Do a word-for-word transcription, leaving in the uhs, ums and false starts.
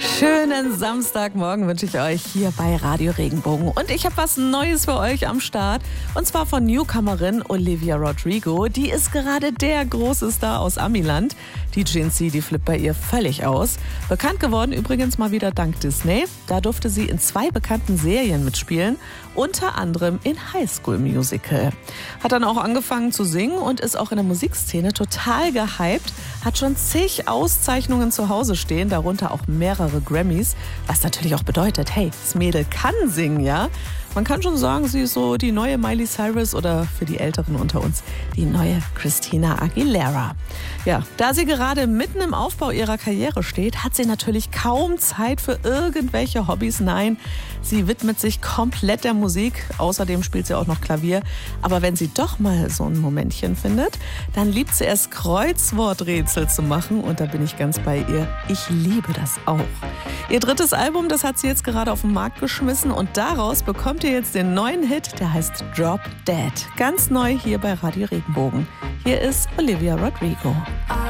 Schönen Samstagmorgen wünsche ich euch hier bei Radio Regenbogen. Und ich habe was Neues für euch am Start. Und zwar von Newcomerin Olivia Rodrigo. Die ist gerade der große Star aus Amiland. Die Gen Z, die flippt bei ihr völlig aus. Bekannt geworden übrigens mal wieder dank Disney. Da durfte sie in zwei bekannten Serien mitspielen. Unter anderem in High School Musical. Hat dann auch angefangen zu singen und ist auch in der Musikszene total gehypt. Hat schon zig Auszeichnungen zu Hause stehen, darunter auch mehrere Grammys. Was natürlich auch bedeutet, hey, das Mädel kann singen, ja? Man kann schon sagen, sie ist so die neue Miley Cyrus oder für die Älteren unter uns die neue Christina Aguilera. Ja, da sie gerade mitten im Aufbau ihrer Karriere steht, hat sie natürlich kaum Zeit für irgendwelche Hobbys. Nein, sie widmet sich komplett der Musik. Außerdem spielt sie auch noch Klavier. Aber wenn sie doch mal so ein Momentchen findet, dann liebt sie es, Kreuzworträtsel zu machen. Und da bin ich ganz bei ihr. Ich liebe das auch. Ihr drittes Album, das hat sie jetzt gerade auf den Markt geschmissen. Und daraus bekommt ihr jetzt den neuen Hit, der heißt Drop Dead. Ganz neu hier bei Radio Regenbogen. Hier ist Olivia Rodrigo. I